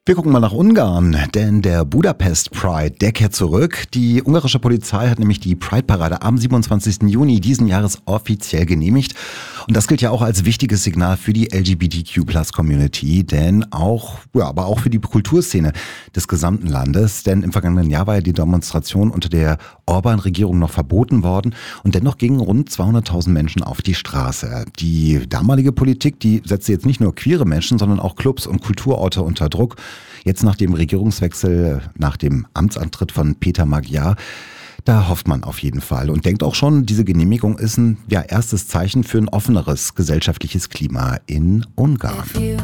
Wir gucken mal nach Ungarn, denn der Budapest Pride, der kehrt zurück. Die ungarische Polizei hat nämlich die Pride-Parade am 27. Juni diesen Jahres offiziell genehmigt. Und das gilt ja auch als wichtiges Signal für die LGBTQ+-Community, denn aber auch für die Kulturszene des gesamten Landes. Denn im vergangenen Jahr war ja die Demonstration unter der Orban-Regierung noch verboten worden. Und dennoch gingen rund 200.000 Menschen auf die Straße. Die damalige Politik, die setzte jetzt nicht nur queere Menschen, sondern auch Clubs und Kulturorte unter Druck. Jetzt nach dem Regierungswechsel, nach dem Amtsantritt von Peter Magyar, da hofft man auf jeden Fall und denkt auch schon, diese Genehmigung ist ein erstes Zeichen für ein offeneres gesellschaftliches Klima in Ungarn.